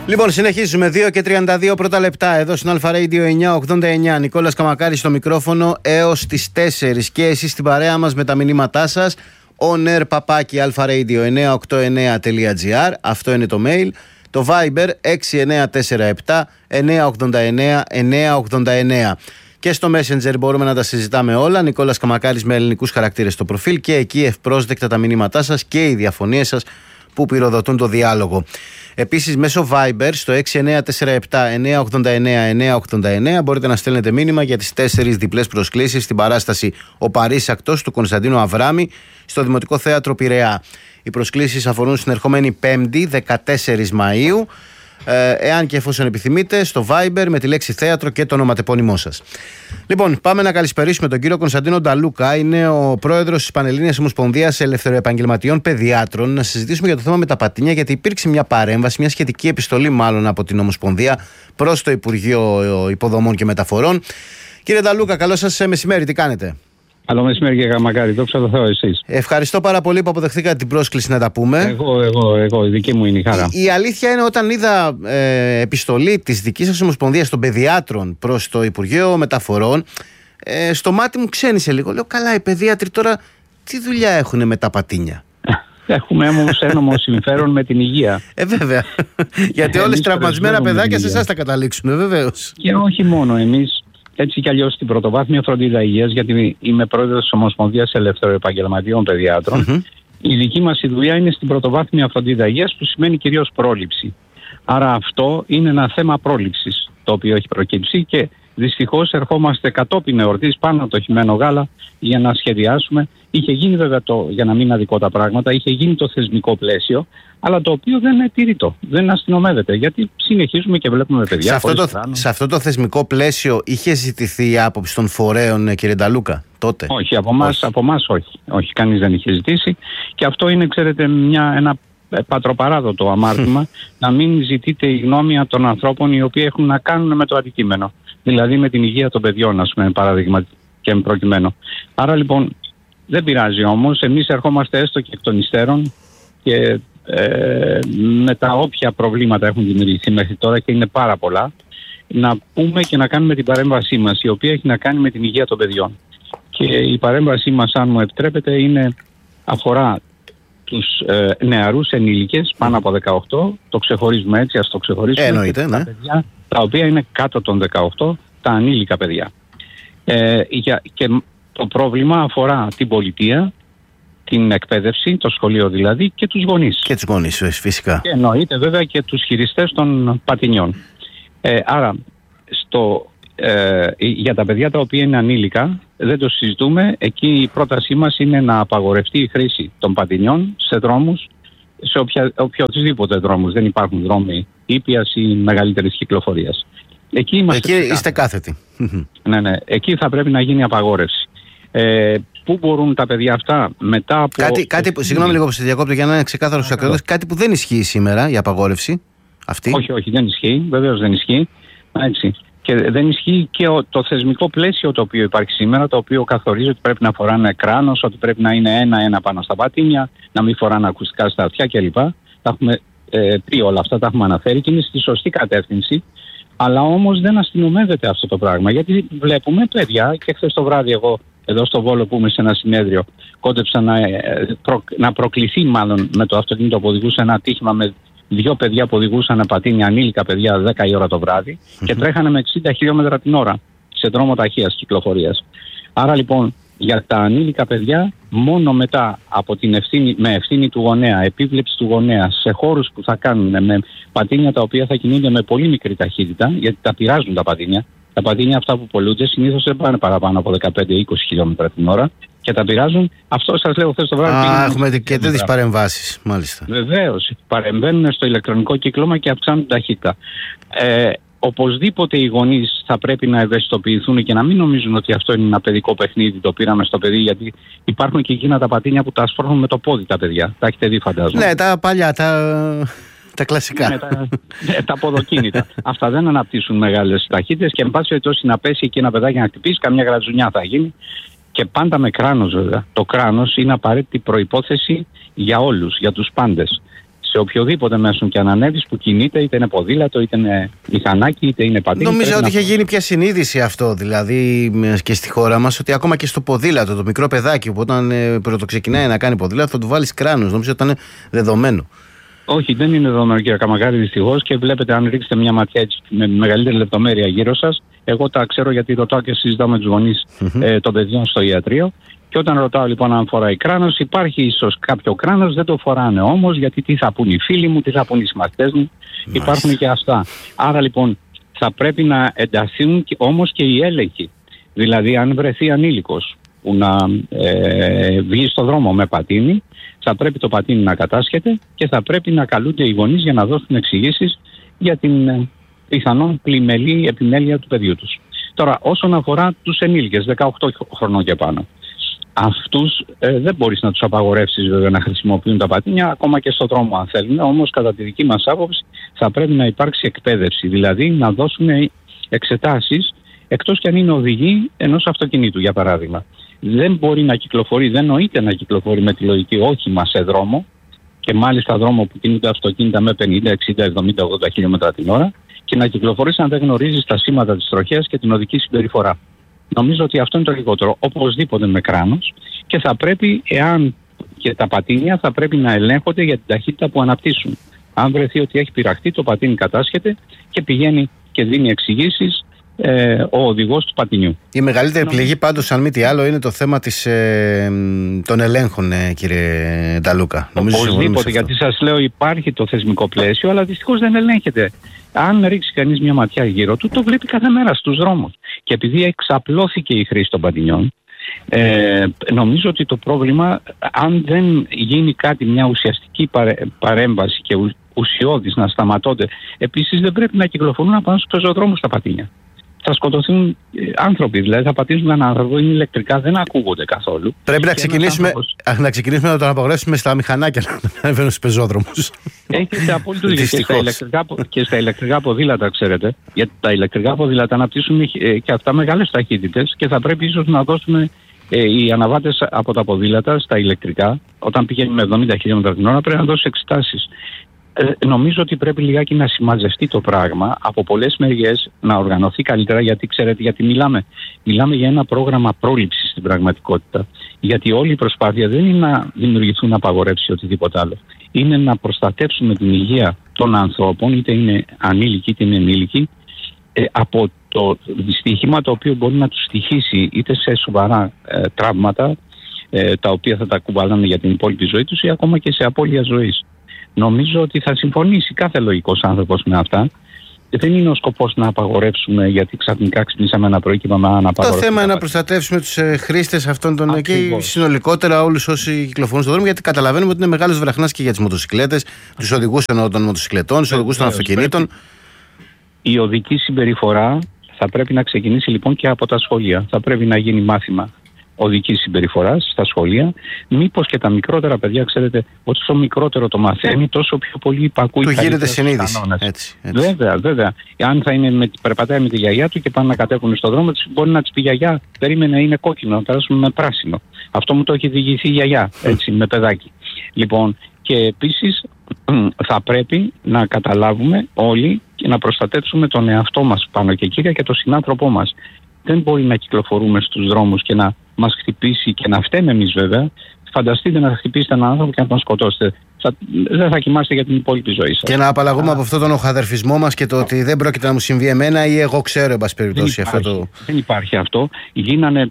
Λοιπόν, συνεχίζουμε 2 και 32 πρώτα λεπτά εδώ στην Αλφα Radio 989. Νικόλας Καμακάρης στο μικρόφωνο έως τις 4 και εσείς στην παρέα μας με τα μηνύματά σας. onair@alfaradio989.gr. Αυτό είναι το mail. Το Viber 6947 989 989. Και στο Messenger μπορούμε να τα συζητάμε όλα. Νικόλας Καμακάρης με ελληνικούς χαρακτήρες στο προφίλ. Και εκεί ευπρόσδεκτα τα μηνύματά σας και οι διαφωνίες σας που πυροδοτούν το διάλογο. Επίσης μέσω Viber στο 6947 989 989 μπορείτε να στέλνετε μήνυμα για τις 4 διπλές προσκλήσεις στην παράσταση «Ο Παρίσακτος» του Κωνσταντίνου Αβράμη στο Δημοτικό Θέατρο Πειραιά. Οι προσκλήσεις αφορούν στην ερχόμενη Πέμπτη 14 Μαΐου. Εάν και εφόσον επιθυμείτε, στο Viber με τη λέξη θέατρο και το ονοματεπώνυμό σας. Λοιπόν, πάμε να καλησπερίσουμε τον κύριο Κωνσταντίνο Νταλούκα. Είναι ο πρόεδρος της Πανελλήνιας Ομοσπονδίας Ελευθεροεπαγγελματιών Παιδιάτρων. Να συζητήσουμε για το θέμα με τα πατίνια, γιατί υπήρξε μια παρέμβαση, μια σχετική επιστολή μάλλον από την Ομοσπονδία προς το Υπουργείο Υποδομών και Μεταφορών. Κύριε Νταλούκα, καλό σας μεσημέρι, τι κάνετε? Καλό μεσημέρι και Καμακάρη, δόξα τω Θεώ, εσείς. Ευχαριστώ πάρα πολύ που αποδεχθήκατε την πρόσκληση να τα πούμε. Εγώ, η δική μου είναι η χαρά. Η αλήθεια είναι, όταν είδα επιστολή της δικής σας Ομοσπονδίας των Παιδιάτρων προς το Υπουργείο Μεταφορών, στο μάτι μου ξένησε λίγο. Λέω, καλά, οι παιδίατροι τώρα τι δουλειά έχουν με τα πατίνια? Έχουμε όμως ένομο συμφέρον με την υγεία. Βέβαια. Γιατί όλες τραυματισμένα παιδάκια σε εσάς θα καταλήξουν, βεβαίως. Και όχι μόνο εμείς. Έτσι κι αλλιώς στην πρωτοβάθμια φροντίδα υγείας, γιατί είμαι πρόεδρος της Ομοσπονδίας Ελευθεροεπαγγελματιών Παιδιάτρων, η δική μας η δουλειά είναι στην πρωτοβάθμια φροντίδα υγείας, που σημαίνει κυρίως πρόληψη. Άρα αυτό είναι ένα θέμα πρόληψης το οποίο έχει προκύψει και δυστυχώς ερχόμαστε κατόπιν εορτής πάνω από το χυμένο γάλα για να σχεδιάσουμε. Είχε γίνει βέβαια, για να μην είναι αδικό τα πράγματα, είχε γίνει το θεσμικό πλαίσιο, αλλά το οποίο δεν είναι τηρητό, δεν αστυνομεύεται, γιατί συνεχίζουμε και βλέπουμε παιδιά. Σε αυτό το θεσμικό πλαίσιο είχε ζητηθεί η άποψη των φορέων, κύριε Νταλούκα, τότε? Όχι, από εμάς όχι. Όχι, κανείς δεν είχε ζητήσει. Και αυτό είναι, ξέρετε, ένα πατροπαράδοτο αμάρτημα, να μην ζητείτε η γνώμη των ανθρώπων οι οποίοι έχουν να κάνουν με το αντικείμενο. Δηλαδή με την υγεία των παιδιών, ας πούμε, παράδειγμα και προκειμένου. Άρα λοιπόν δεν πειράζει όμως, εμείς ερχόμαστε έστω και εκ των υστέρων και με τα όποια προβλήματα έχουν δημιουργηθεί μέχρι τώρα, και είναι πάρα πολλά, να πούμε και να κάνουμε την παρέμβασή μας, η οποία έχει να κάνει με την υγεία των παιδιών. Και η παρέμβασή μας, αν μου επιτρέπετε, αφορά τους νεαρούς ενήλικες πάνω από 18, το ξεχωρίζουμε έτσι, ας το ξεχωρίσουμε. Εννοείται, ναι. Τα παιδιά τα οποία είναι κάτω των 18, τα ανήλικα παιδιά. Και το πρόβλημα αφορά την πολιτεία, την εκπαίδευση, το σχολείο δηλαδή, και τους γονείς. Και τους γονείς, φυσικά. Και εννοείται βέβαια και τους χειριστές των πατινιών. Άρα, για τα παιδιά τα οποία είναι ανήλικα, δεν το συζητούμε. Εκεί η πρότασή μας είναι να απαγορευτεί η χρήση των πατινιών σε δρόμους, σε οποιοδήποτε δρόμους. Δεν υπάρχουν δρόμοι ήπιας ή μεγαλύτερης κυκλοφορίας. Εκεί είστε κάθετοι. Ναι. Εκεί θα πρέπει να γίνει απαγόρευση. Πού μπορούν τα παιδιά αυτά μετά από... Συγγνώμη λίγο που σε διακόπτω για να είναι ξεκάθαρο στους ακροατές. Κάτι που δεν ισχύει σήμερα, η απαγόρευση αυτή. Όχι, δεν ισχύει. Βεβαίως δεν ισχύει. Έτσι. Και δεν ισχύει και το θεσμικό πλαίσιο το οποίο υπάρχει σήμερα, το οποίο καθορίζει ότι πρέπει να φοράνε κράνος, ότι πρέπει να είναι ένα-ένα πάνω στα πατίνια, να μην φοράνε ακουστικά στα αυτιά κλπ. Τα έχουμε πει όλα αυτά, τα έχουμε αναφέρει και είναι στη σωστή κατεύθυνση. Αλλά όμως δεν αστυνομεύεται αυτό το πράγμα. Γιατί βλέπουμε παιδιά, και χθες το βράδυ εγώ εδώ στο Βόλο που είμαι σε ένα συνέδριο, κόντεψα να προκληθεί μάλλον με το αυτοκίνητο που οδηγούσε ένα ατύχημα με 2 παιδιά που οδηγούσαν πατίνια, ανήλικα παιδιά, 10 η ώρα το βράδυ και τρέχανε με 60 χιλιόμετρα την ώρα σε δρόμο ταχείας κυκλοφορίας. Άρα λοιπόν για τα ανήλικα παιδιά, μόνο μετά από την ευθύνη του γονέα, επίβλεψη του γονέα σε χώρους που θα κάνουν με πατίνια τα οποία θα κινούνται με πολύ μικρή ταχύτητα, γιατί τα πειράζουν τα πατίνια. Τα πατίνια αυτά που πολλούνται συνήθως δεν πάνε παραπάνω από 15-20 χιλιόμετρα την ώρα και τα πειράζουν. Αυτό σας λέω χθες το βράδυ. Έχουμε και τέτοιες παρεμβάσεις, μάλιστα. Βεβαίως. Παρεμβαίνουν στο ηλεκτρονικό κύκλωμα και αυξάνουν ταχύτητα. Οπωσδήποτε οι γονείς θα πρέπει να ευαισθητοποιηθούν και να μην νομίζουν ότι αυτό είναι ένα παιδικό παιχνίδι, το πήραμε στο παιδί, γιατί υπάρχουν και εκείνα τα πατίνια που τα σπρώχνουν με το πόδι τα παιδιά. Τα έχετε δει, φαντάζομαι. Ναι, τα παλιά, τα κλασικά. Ναι, τα ποδοκίνητα. Αυτά δεν αναπτύσσουν μεγάλες ταχύτητες και εν πάση περιπτώσει να πέσει εκεί ένα παιδάκι να χτυπήσει, καμιά γρατζουνιά θα γίνει. Και πάντα με κράνος βέβαια. Το κράνος είναι απαραίτητη προϋπόθεση για όλους, για τους πάντες. σε οποιοδήποτε μέσο και αν ανέβεις που κινείται, είτε είναι ποδήλατο, είτε είναι μηχανάκι, είτε είναι πατίνι. Νομίζω ότι είχε γίνει πια συνείδηση αυτό, δηλαδή και στη χώρα μας, ότι ακόμα και στο ποδήλατο, το μικρό παιδάκι που όταν πρωτοξεκινάει να κάνει ποδήλατο θα του βάλεις κράνος. Νομίζω ότι ήταν δεδομένο. Όχι, δεν είναι δεδομένο, κύριε Καμακάρη, δυστυχώς, και βλέπετε, αν ρίξετε μια ματιά έτσι, με μεγαλύτερη λεπτομέρεια γύρω σας, εγώ τα ξέρω γιατί ρωτάω και συζητάω με τους γονείς των παιδιών στο ιατρείο. Και όταν ρωτάω λοιπόν αν φοράει κράνος, υπάρχει ίσως κάποιο κράνος, δεν το φοράνε όμως, γιατί τι θα πούν οι φίλοι μου, τι θα πούν οι συμμαθητές μου. Υπάρχουν και αυτά. Άρα λοιπόν θα πρέπει να ενταθούν όμως και οι έλεγχοι. Δηλαδή, αν βρεθεί ανήλικος που να βγει στο δρόμο με πατίνι, θα πρέπει το πατίνι να κατάσχεται και θα πρέπει να καλούνται οι γονείς για να δώσουν εξηγήσεις για την πιθανόν πλημελή επιμέλεια του παιδιού τους. Τώρα, όσον αφορά τους ενήλικες, 18 χρονών και πάνω, αυτούς δεν μπορείς να τους απαγορεύσεις βέβαια να χρησιμοποιούν τα πατίνια, ακόμα και στον δρόμο αν θέλουν. Όμως, κατά τη δική μας άποψη, θα πρέπει να υπάρξει εκπαίδευση, δηλαδή να δώσουν εξετάσεις, εκτός και αν είναι οδηγοί ενός αυτοκινήτου, για παράδειγμα. Δεν μπορεί να κυκλοφορεί, δεν νοείται να κυκλοφορεί με τη λογική όχημα σε δρόμο, και μάλιστα δρόμο που κινούνται αυτοκίνητα με 50, 60, 70, 80 χιλιόμετρα την ώρα, και να κυκλοφορείς αν δεν γνωρίζεις τα σήματα της τροχέας και την οδική συμπεριφορά. Νομίζω ότι αυτό είναι το λιγότερο. Οπωσδήποτε με κράνος, και θα πρέπει, εάν και τα πατίνια, θα πρέπει να ελέγχονται για την ταχύτητα που αναπτύσσουν. Αν βρεθεί ότι έχει πειραχτεί, το πατίνι κατάσχεται και πηγαίνει και δίνει εξηγήσεις ο οδηγός του πατινιού. Η μεγαλύτερη πληγή πάντως, αν μη τι άλλο, είναι το θέμα των ελέγχων, κύριε Νταλούκα. Οπωσδήποτε, γιατί σας λέω υπάρχει το θεσμικό πλαίσιο, αλλά δυστυχώς δεν ελέγχεται. Αν ρίξει κανείς μια ματιά γύρω του, το βλέπει κάθε μέρα στους δρόμους. Και επειδή εξαπλώθηκε η χρήση των πατινιών, νομίζω ότι το πρόβλημα, αν δεν γίνει κάτι, μια ουσιαστική παρέμβαση και ουσιώδης να σταματώνται, επίσης δεν πρέπει να κυκλοφορούν απάνω στους πεζοδρόμους τα πατίνια. Θα σκοτωθούν άνθρωποι, δηλαδή θα πατήσουν έναν άνθρωπο, είναι ηλεκτρικά, δεν ακούγονται καθόλου. Πρέπει να ξεκινήσουμε να τον απαγορεύσουμε στα μηχανάκια να ανεβαίνουν στους πεζόδρομους. Έχετε απόλυτο δίκιο. Και στα ηλεκτρικά ποδήλατα, ξέρετε, γιατί τα ηλεκτρικά ποδήλατα αναπτύσσουν και αυτά μεγάλες ταχύτητες, και θα πρέπει ίσως να δώσουμε οι αναβάτες από τα ποδήλατα στα ηλεκτρικά, όταν πηγαίνουν με 70 χιλιόμετρα την ώρα, πρέπει να δώσει εξετάσεις. Νομίζω ότι πρέπει λιγάκι να συμμαζευτεί το πράγμα από πολλές μεριές, να οργανωθεί καλύτερα, γιατί ξέρετε γιατί μιλάμε. Μιλάμε για ένα πρόγραμμα πρόληψης στην πραγματικότητα. Γιατί όλη η προσπάθεια δεν είναι να δημιουργηθούν απαγορεύσεις ή οτιδήποτε άλλο. Είναι να προστατεύσουμε την υγεία των ανθρώπων, είτε είναι ανήλικοι είτε είναι ενήλικοι, από το δυστύχημα το οποίο μπορεί να τους στοιχήσει είτε σε σοβαρά τραύματα, τα οποία θα τα κουβαλάνε για την υπόλοιπη ζωή τους, ή ακόμα και σε απώλεια ζωής. Νομίζω ότι θα συμφωνήσει κάθε λογικός άνθρωπος με αυτά. Δεν είναι ο σκοπός να απαγορεύσουμε, γιατί ξαφνικά ξυπνήσαμε ένα πρωί και είπαμε να απαγορεύσουμε. Το θέμα είναι να προστατεύσουμε τους χρήστες αυτών των και συνολικότερα όλους όσοι κυκλοφορούν στον δρόμο, γιατί καταλαβαίνουμε ότι είναι μεγάλος βραχνάς και για τις μοτοσυκλέτες, τους οδηγούς των μοτοσυκλετών, τους οδηγούς των αυτοκινήτων. Η οδική συμπεριφορά θα πρέπει να ξεκινήσει λοιπόν και από τα σχολεία. Θα πρέπει να γίνει μάθημα οδικής συμπεριφοράς στα σχολεία. Μήπως και τα μικρότερα παιδιά, ξέρετε, όσο μικρότερο το μαθαίνει, τόσο πιο πολύ υπακούει. Του γίνεται συνείδηση. Έτσι. Βέβαια. Αν θα είναι περπατάει με τη γιαγιά του και πάνε να κατέβουν στον δρόμο, μπορεί να της πει: γιαγιά, περίμενε, είναι κόκκινο, να περάσουμε με πράσινο. Αυτό μου το έχει διηγηθεί η γιαγιά, έτσι, με παιδάκι. Λοιπόν, και επίσης θα πρέπει να καταλάβουμε όλοι και να προστατεύσουμε τον εαυτό μας πάνω και κύρια και τον συνάνθρωπό μας. Δεν μπορεί να κυκλοφορούμε στους δρόμους και να μας χτυπήσει και να φταίμε εμείς βέβαια. Φανταστείτε να χτυπήσετε έναν άνθρωπο και να τον σκοτώσετε. Δεν θα κοιμάστε για την υπόλοιπη ζωή σας. Και να απαλλαγούμε από αυτόν τον οχαδερφισμό μας και το ότι δεν πρόκειται να μου συμβεί εμένα ή εγώ ξέρω, εν πάση περιπτώσει. Δεν υπάρχει αυτό. Γίνανε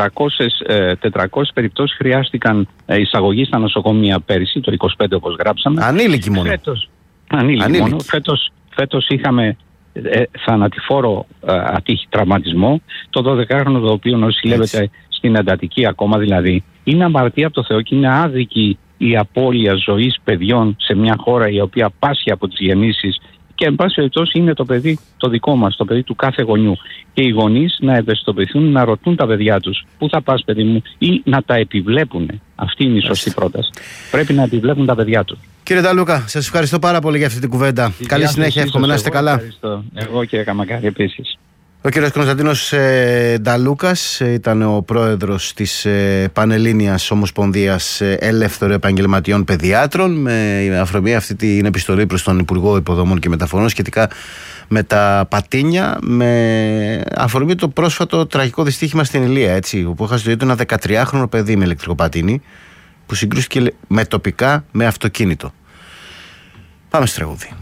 400 περιπτώσεις, χρειάστηκαν εισαγωγή στα νοσοκομεία πέρυσι, το 25 όπως γράψαμε. Ανήλικοι μόνο. Ανήλικοι. Φέτος είχαμε θανατηφόρο ατύχη τραυματισμό, το 12χρονο το οποίο νοσηλεύεται στην εντατική ακόμα, δηλαδή είναι αμαρτία από το Θεό και είναι άδικη η απώλεια ζωής παιδιών σε μια χώρα η οποία πάσχει από τις γεννήσεις, και εν πάση περιπτώσει είναι το παιδί το δικό μας, το παιδί του κάθε γονιού, και οι γονείς να ευαισθητοποιηθούν, να ρωτούν τα παιδιά τους πού θα πας παιδί μου, ή να τα επιβλέπουν. Αυτή είναι η σωστή πρόταση. Πρέπει να επιβλέπουν τα παιδιά τους. Κύριε Νταλούκα, σας ευχαριστώ πάρα πολύ για αυτή την κουβέντα. Καλή συνέχεια, εύχομαι να είστε καλά. Ευχαριστώ. Εγώ, κύριε Καμακάρη, επίσης. Ο κ. Κωνσταντίνος Νταλούκας ήταν ο πρόεδρος της Πανελλήνιας Ομοσπονδίας Ελεύθερων Επαγγελματιών Παιδιάτρων, με αφορμή αυτή την επιστολή προς τον Υπουργό Υποδομών και Μεταφορών σχετικά με τα πατίνια, με αφορμή το πρόσφατο τραγικό δυστύχημα στην Ηλία, έτσι, όπου έχασε το ένα 13χρονο παιδί με ηλεκτρικό πατίνι που συγκρούστηκε με τοπικά με αυτοκίνητο. Πάμε στο τραγούδι.